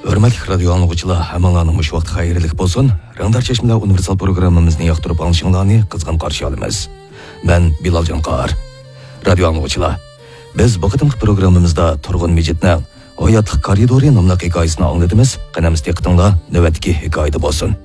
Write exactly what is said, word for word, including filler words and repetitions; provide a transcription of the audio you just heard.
Hürmetli radyo anlıqçılar, hammalarning mush vaqt xayrlik bo'lsin. Rangdar Chashmalar universal programmamizni yoqtirib olishinglarni qizg'in qarshi olamiz. Men Bilaljon Qahar. Radio anlıqçılar, biz bu qatimki programmamizda Turg'un Mejitning Hayotlik koridori nomli hikoyasini anglatamiz. Qanamiz diqqatinglar navbatdagi hikoyada bo'lsin.